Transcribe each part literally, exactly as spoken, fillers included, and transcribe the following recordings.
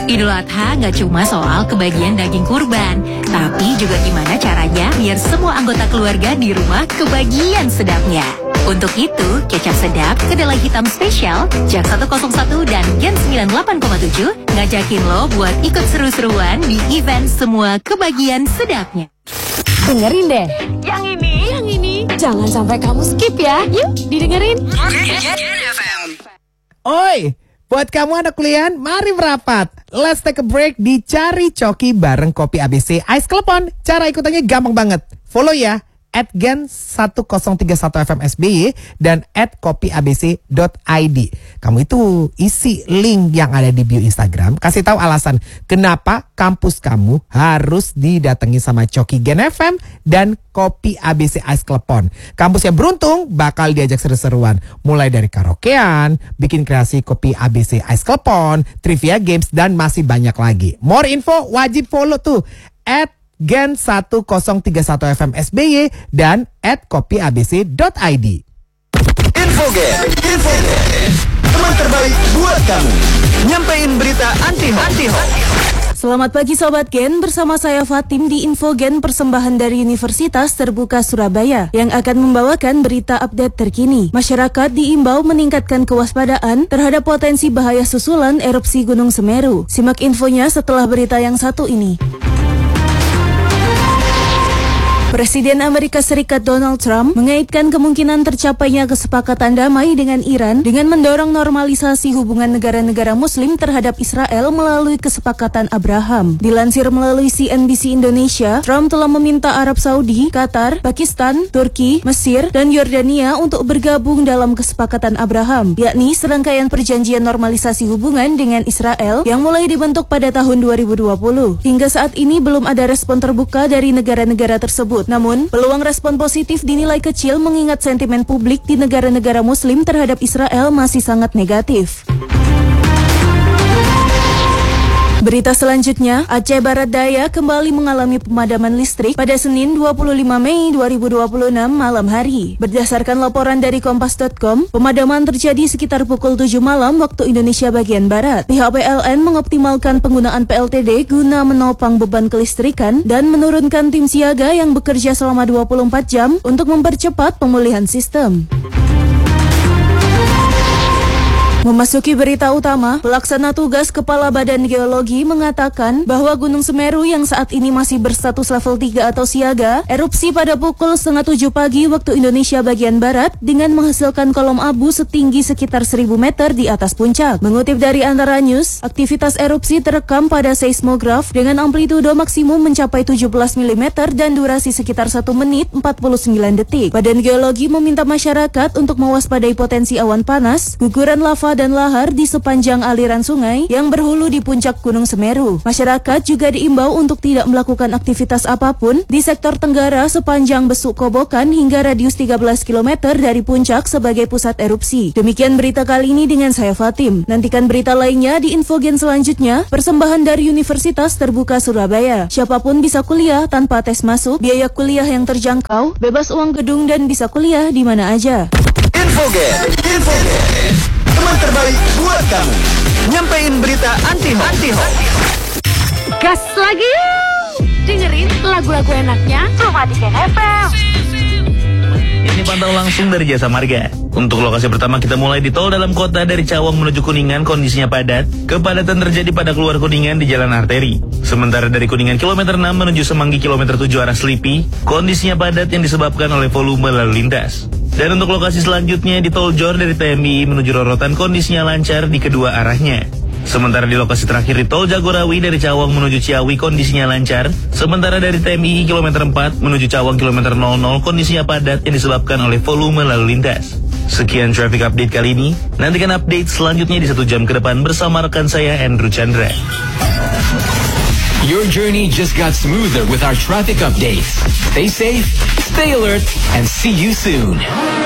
Idul Adha nggak cuma soal kebagian daging kurban, tapi juga gimana caranya biar semua anggota keluarga di rumah kebagian sedapnya. Untuk itu, Kecap Sedap Kedelai Hitam Spesial, Jak seratus satu dan Gen sembilan puluh delapan koma tujuh ngajakin lo buat ikut seru-seruan di event semua kebagian sedapnya. Dengerin deh. Yang ini, yang ini. Jangan sampai kamu skip ya. Yuk, didengerin. Oi, buat kamu anak kuliah, mari merapat. Let's take a break di Cari Coki bareng Kopi A B C Ice Klepon. Cara ikutannya gampang banget. Follow ya. at gen seratus tiga puluh satu F M S B Y dan at kopi a b c dot i d. Kamu itu isi link yang ada di bio Instagram, kasih tahu alasan kenapa kampus kamu harus didatangi sama Coki Gen F M dan Kopi A B C Ice Klepon. Kampus yang beruntung bakal diajak seru-seruan, mulai dari karaokean, bikin kreasi Kopi A B C Ice Klepon, trivia games, dan masih banyak lagi. More info wajib follow tuh at gen seratus tiga puluh satu F M S B Y dan at kopi a b c dot i d. Infogen, Infogen, teman terbaik buat kamu. Nyampein berita anti-hoax. Anti-hoax. Selamat pagi Sobat Gen, bersama saya Fatim di Infogen persembahan dari Universitas Terbuka Surabaya yang akan membawakan berita update terkini. Masyarakat diimbau meningkatkan kewaspadaan terhadap potensi bahaya susulan erupsi Gunung Semeru. Simak infonya setelah berita yang satu ini. Presiden Amerika Serikat Donald Trump mengaitkan kemungkinan tercapainya kesepakatan damai dengan Iran dengan mendorong normalisasi hubungan negara-negara Muslim terhadap Israel melalui kesepakatan Abraham. Dilansir melalui C N B C Indonesia, Trump telah meminta Arab Saudi, Qatar, Pakistan, Turki, Mesir, dan Yordania untuk bergabung dalam kesepakatan Abraham, yakni serangkaian perjanjian normalisasi hubungan dengan Israel yang mulai dibentuk pada tahun dua ribu dua puluh. Hingga saat ini belum ada respon terbuka dari negara-negara tersebut. Namun, peluang respon positif dinilai kecil mengingat sentimen publik di negara-negara Muslim terhadap Israel masih sangat negatif. Berita selanjutnya, Aceh Barat Daya kembali mengalami pemadaman listrik pada Senin dua puluh lima Mei dua ribu dua puluh enam malam hari. Berdasarkan laporan dari kompas titik com, pemadaman terjadi sekitar pukul tujuh malam waktu Indonesia bagian Barat. Pihak P L N mengoptimalkan penggunaan P L T D guna menopang beban kelistrikan dan menurunkan tim siaga yang bekerja selama dua puluh empat jam untuk mempercepat pemulihan sistem. Memasuki berita utama, pelaksana tugas Kepala Badan Geologi mengatakan bahwa Gunung Semeru yang saat ini masih berstatus level tiga atau siaga, erupsi pada pukul setengah tujuh pagi waktu Indonesia bagian Barat dengan menghasilkan kolom abu setinggi sekitar seribu meter di atas puncak. Mengutip dari Antara News, aktivitas erupsi terekam pada seismograf dengan amplitudo maksimum mencapai tujuh belas milimeter dan durasi sekitar satu menit empat puluh sembilan detik. Badan Geologi meminta masyarakat untuk mewaspadai potensi awan panas, guguran lava, dan lahar di sepanjang aliran sungai yang berhulu di puncak Gunung Semeru. Masyarakat juga diimbau untuk tidak melakukan aktivitas apapun di sektor tenggara sepanjang Besuk Kobokan hingga radius tiga belas kilometer dari puncak sebagai pusat erupsi. Demikian berita kali ini dengan saya Fatim. Nantikan berita lainnya di Infogen selanjutnya, persembahan dari Universitas Terbuka Surabaya. Siapapun bisa kuliah tanpa tes masuk, biaya kuliah yang terjangkau, bebas uang gedung, dan bisa kuliah di mana aja. Infogen, Infogen, teman terbaik buat kamu. Nyampein berita anti-hoax. Anti-hoax. Gas lagi yuk. Dengerin lagu-lagu enaknya cuma di Gen F M. Ini pantau langsung dari Jasa Marga. Untuk lokasi pertama kita mulai di tol dalam kota dari Cawang menuju Kuningan, kondisinya padat. Kepadatan terjadi pada keluar Kuningan di jalan arteri. Sementara dari Kuningan kilometer enam menuju Semanggi kilometer tujuh arah Selipi, kondisinya padat yang disebabkan oleh volume lalu lintas. Dan untuk lokasi selanjutnya di tol Jor dari T M I menuju Rorotan, kondisinya lancar di kedua arahnya. Sementara di lokasi terakhir di tol Jagorawi dari Cawang menuju Ciawi, kondisinya lancar. Sementara dari T M I kilometer empat menuju Cawang kilometer nol nol, kondisinya padat yang disebabkan oleh volume lalu lintas. Sekian traffic update kali ini. Nantikan update selanjutnya di satu jam ke depan bersama rekan saya Andrew Chandra. Your journey just got smoother with our traffic updates. Stay safe, stay alert, and see you soon.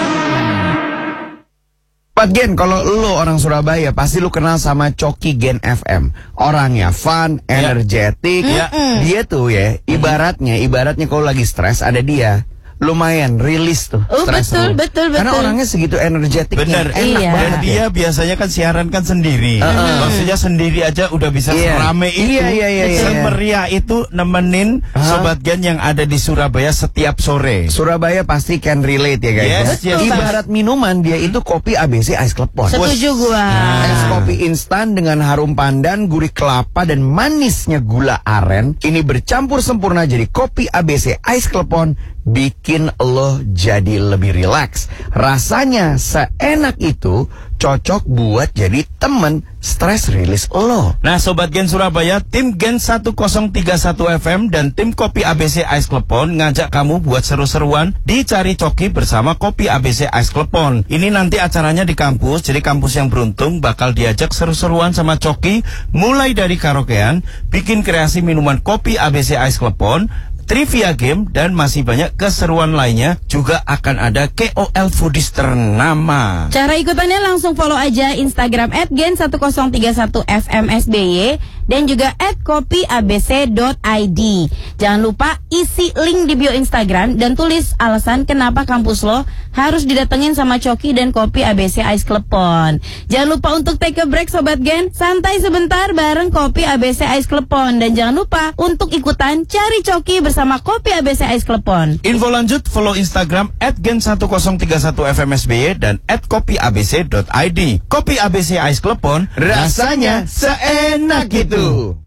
Pak Gen, kalau lu orang Surabaya pasti lu kenal sama Coki Gen F M. Orangnya fun, energetik. Yeah. Dia tuh ya, ibaratnya, ibaratnya kalau lagi stres ada dia. lumayan rilis tuh. Oh, stres betul, lu. betul, betul. Karena orangnya segitu energetiknya. Bener, Enak iya. banget Dan dia biasanya kan siaran kan sendiri. Uh-uh. Maksudnya sendiri aja udah bisa Iya. serame itu, Iya, iya, iya, iya. semeriah itu nemenin Uh-huh. Sobat Gen yang ada di Surabaya setiap sore. Surabaya pasti can relate ya guys. Yes, ya. yes. Ibarat minuman dia itu kopi A B C Ice Klepon. Setuju gua. Es kopi instan dengan harum pandan, gurih kelapa dan manisnya gula aren ini bercampur sempurna jadi kopi A B C Ice Klepon, bikin lo jadi lebih rileks. Rasanya seenak itu, cocok buat jadi temen stress rilis lo. Nah Sobat Gen Surabaya, tim Gen sepuluh tiga satu F M dan tim Kopi A B C Ice Klepon ngajak kamu buat seru-seruan di Cari Coki bersama Kopi A B C Ice Klepon. Ini nanti acaranya di kampus, jadi kampus yang beruntung bakal diajak seru-seruan sama Coki, mulai dari karaokean, bikin kreasi minuman Kopi A B C Ice Klepon, trivia game, dan masih banyak keseruan lainnya. Juga akan ada K O L foodies ternama. Cara ikutannya langsung follow aja Instagram at gen sepuluh tiga satu F M S B Y dan juga at kopi a b c dot i d. Jangan lupa isi link di bio Instagram dan tulis alasan kenapa kampus lo harus didatengin sama Coki dan Kopi A B C Ice Klepon. Jangan lupa untuk take a break Sobat Gen, santai sebentar bareng Kopi A B C Ice Klepon. Dan jangan lupa untuk ikutan Cari Coki bersama Kopi A B C Ice Klepon. Info lanjut follow Instagram at gen sepuluh tiga satu F M S B Y dan at kopi a b c dot i d. Kopi A B C Ice Klepon, rasanya seenak itu.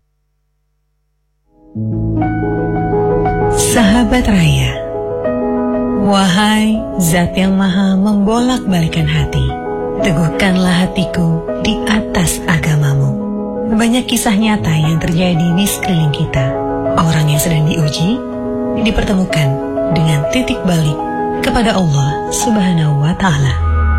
Sahabat Raya, wahai zat yang maha membolak-balikan hati, teguhkanlah hatiku di atas agamamu. Banyak kisah nyata yang terjadi di sekeliling kita. Orang yang sedang diuji dipertemukan dengan titik balik kepada Allah Subhanahu wa Ta'ala.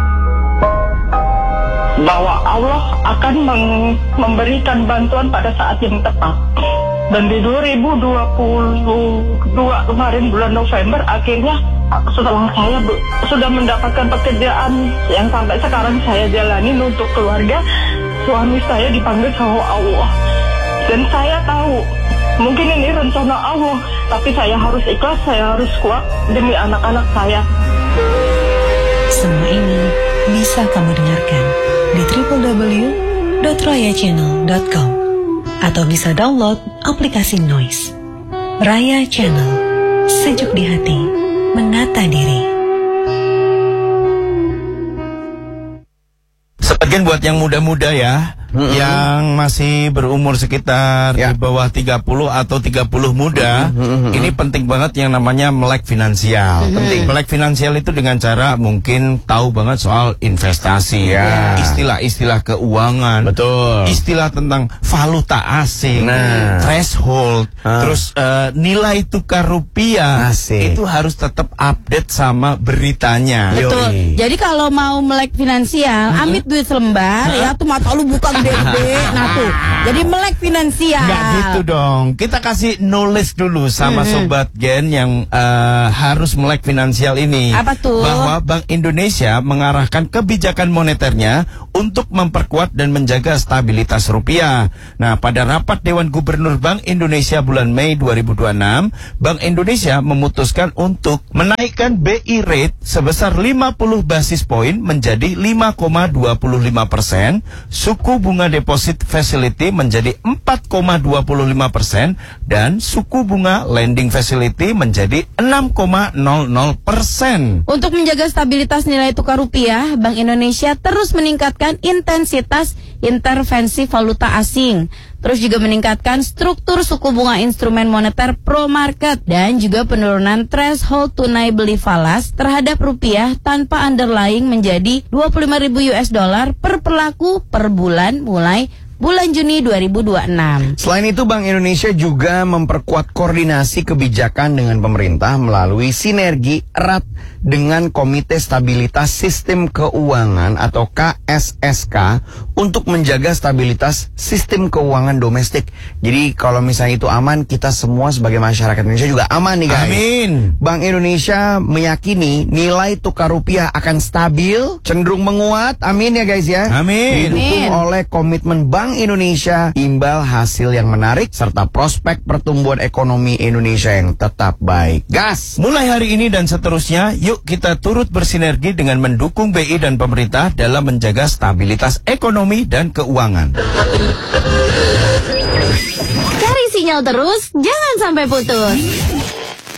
Bahwa Allah akan meng- memberikan bantuan pada saat yang tepat. Dan di dua ribu dua puluh dua kemarin bulan November akhirnya setelah saya be- sudah mendapatkan pekerjaan yang sampai sekarang saya jalanin untuk keluarga, suami saya dipanggil sama Allah. Dan saya tahu mungkin ini rencana Allah, tapi saya harus ikhlas, saya harus kuat demi anak-anak saya. Semua ini bisa kamu dengarkan di w w w dot raya channel dot com atau bisa download aplikasi Noise. Raya Channel, sejuk di hati, menata diri. Sebagian buat yang muda-muda ya, mm-hmm. yang masih berumur sekitar ya. di bawah tiga puluh atau tiga puluh muda, mm-hmm. ini penting banget yang namanya melek finansial. Mm-hmm. Penting melek finansial itu dengan cara mungkin tahu banget soal investasi, ya. istilah-istilah keuangan, betul, istilah tentang valuta asing, nah. threshold, ah. terus uh, nilai tukar rupiah, Asik. itu harus tetap update sama beritanya. Betul. Yoi. Jadi kalau mau melek finansial, mm-hmm. amit duit selembar, ya tuh mata lu buka gede-gede. Nah tuh, jadi melek finansial. Nggak gitu dong. Kita kasih knowledge dulu sama hmm. Sobat Gen yang uh, harus melek finansial ini. Apa tuh? Bahwa Bank Indonesia mengarahkan kebijakan moneternya untuk memperkuat dan menjaga stabilitas rupiah. Nah, pada rapat Dewan Gubernur Bank Indonesia bulan Mei dua ribu dua puluh enam, Bank Indonesia memutuskan untuk menaikkan B I rate sebesar lima puluh basis poin menjadi lima koma dua puluh lima persen, suku bunga deposit facility menjadi empat koma dua puluh lima persen, dan suku bunga lending facility menjadi enam koma nol nol persen. Untuk menjaga stabilitas nilai tukar rupiah, Bank Indonesia terus meningkatkan intensitas intervensi valuta asing, terus juga meningkatkan struktur suku bunga instrumen moneter pro market, dan juga penurunan threshold tunai beli falas terhadap rupiah tanpa underlying menjadi dua puluh lima ribu U S dollar per pelaku per bulan mulai bulan Juni dua ribu dua puluh enam. Selain itu, Bank Indonesia juga memperkuat koordinasi kebijakan dengan pemerintah melalui sinergi erat dengan Komite Stabilitas Sistem Keuangan atau K S S K untuk menjaga stabilitas sistem keuangan domestik. Jadi kalau misalnya itu aman, kita semua sebagai masyarakat Indonesia juga aman nih guys. Amin. Bank Indonesia meyakini nilai tukar rupiah akan stabil, cenderung menguat. Amin ya guys ya. Amin. Didukung Amin. oleh komitmen Bank Bank Indonesia imbal hasil yang menarik serta prospek pertumbuhan ekonomi Indonesia yang tetap baik. Gas! Mulai hari ini dan seterusnya, yuk kita turut bersinergi dengan mendukung B I dan pemerintah dalam menjaga stabilitas ekonomi dan keuangan. Cari sinyal terus, jangan sampai putus.